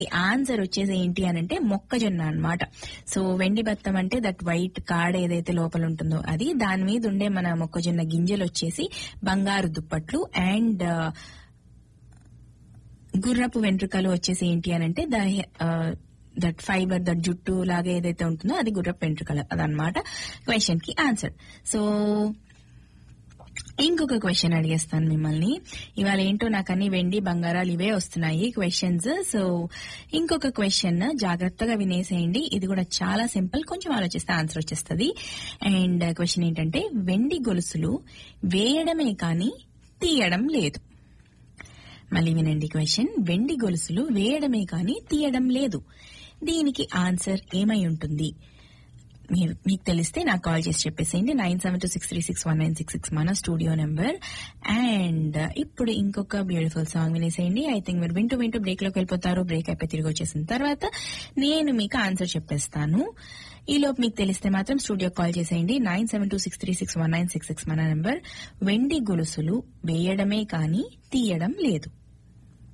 Answer వచ్చేసి ఏంటి అని అంటే మొక్కజొన్న అన్నమాట. సో వెండి బత్తం అంటే దట్ వైట్ కాడ ఏదైతే లోపల ఉంటుందో అది, దాని మీద ఉండే మన మొక్కజొన్న గింజలు వచ్చేసి బంగారు దుప్పట్లు, అండ్ గుర్రపు వెంట్రుకలు వచ్చేసి ఏంటి అని అంటే దట్ ఫైబర్, దట్ జుట్టు లాగా ఏదైతే ఉంటుందో అది గుర్రపు వెంట్రుకలు, అదనమాట క్వశ్చన్ కి ఆన్సర్. సో ఇంకొక క్వశ్చన్ అడిగేస్తాను మిమ్మల్ని. ఇవాళ ఏంటో నాకు అన్ని వెండి బంగారాలు ఇవే వస్తున్నాయి క్వశ్చన్స్. సో ఇంకొక క్వశ్చన్ జాగ్రత్తగా వినేసేయండి. ఇది కూడా చాలా సింపుల్, కొంచెం ఆలోచిస్తే ఆన్సర్ వచ్చేస్తుంది. అండ్ క్వశ్చన్ ఏంటంటే, వెండి గొలుసులు వేయడమే కానీ తీయడం లేదు. మళ్ళీ వినండి క్వశ్చన్. వెండి గొలుసులు వేయడమే కానీ తీయడం లేదు. దీనికి ఆన్సర్ ఏమై ఉంటుంది? మీకు తెలిస్తే నాకు కాల్ చేసి చెప్పేసేయండి. 9726361966 మన స్టూడియో నెంబర్. అండ్ ఇప్పుడు ఇంకొక బ్యూటిఫుల్ సాంగ్ వినేసేయండి. ఐ థింక్ మీరు వింటూ వింటూ బ్రేక్ లోకి వెళ్ళిపోతారు. బ్రేక్ అయిపోయి తిరిగి వచ్చేసిన తర్వాత నేను మీకు ఆన్సర్ చెప్పేస్తాను. ఈలోపు మీకు తెలిస్తే మాత్రం స్టూడియో కాల్ చేసేయండి. 9726361966 మన నెంబర్. వెండి గొలుసులు వేయడమే కానీ తీయడం లేదు.